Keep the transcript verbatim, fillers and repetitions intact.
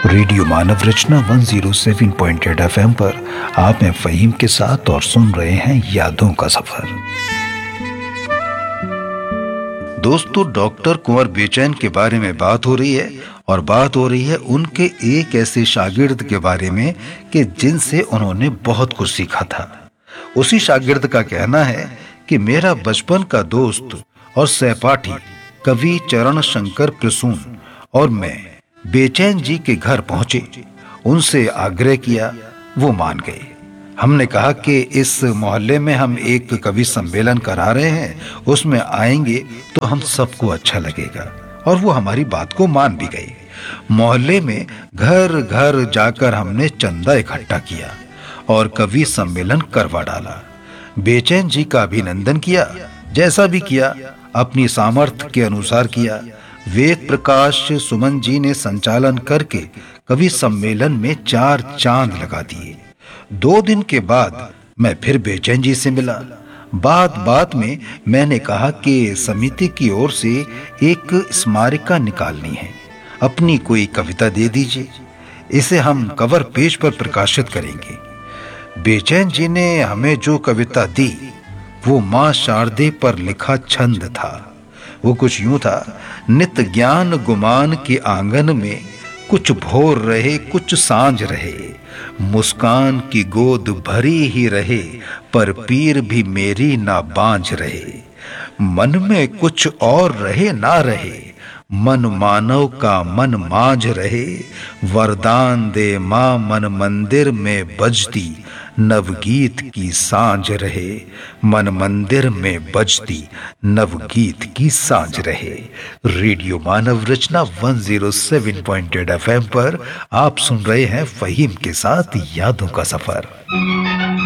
Radio मानव रचना एक सौ सात पॉइंट आठ एफएम पर आप हैं फ़हीम के साथ और सुन रहे हैं यादों का सफर। दोस्तों, डॉक्टर कुंवर बेचैन के बारे में बात हो रही है और बात हो रही है उनके एक ऐसे शागिर्द के बारे में कि जिनसे उन्होंने बहुत कुछ सीखा था। उसी शागिर्द का कहना है कि मेरा बचपन का दोस्त और सहपाठी कवि चरण शंकर प्रसून और मैं बेचैन जी के घर पहुंचे। उनसे आग्रह किया, वो मान गए। हमने कहा कि इस मोहल्ले में हम एक कवि सम्मेलन करा रहे हैं, उसमें आएंगे तो हम सबको अच्छा लगेगा, और वो हमारी बात को मान भी गए। मोहल्ले में घर घर जाकर हमने चंदा इकट्ठा किया और कवि सम्मेलन करवा डाला। बेचैन जी का अभिनंदन किया, जैसा भी किया अपनी सामर्थ्य के अनुसार किया। वेद प्रकाश सुमन जी ने संचालन करके कवि सम्मेलन में चार चांद लगा दिए। दो दिन के बाद मैं फिर बेचैन जी से मिला। बात बात में मैंने कहा कि समिति की ओर से एक स्मारिका निकालनी है, अपनी कोई कविता दे दीजिए, इसे हम कवर पेज पर प्रकाशित करेंगे। बेचैन जी ने हमें जो कविता दी वो मां शारदे पर लिखा छंद था। वो कुछ यूं था, नित ज्ञान गुमान के आंगन में कुछ भोर रहे कुछ सांझ रहे, मुस्कान की गोद भरी ही रहे पर पीर भी मेरी ना बांझ रहे, मन में कुछ और रहे ना रहे, मन मानव का मन मांझ रहे, वरदान दे मां मन मंदिर में बजती नवगीत की सांझ रहे, मन मंदिर में बजती नवगीत की सांझ रहे। रेडियो मानव रचना एक सौ सात पॉइंट आठ एफएम पर आप सुन रहे हैं फ़हीम के साथ यादों का सफर।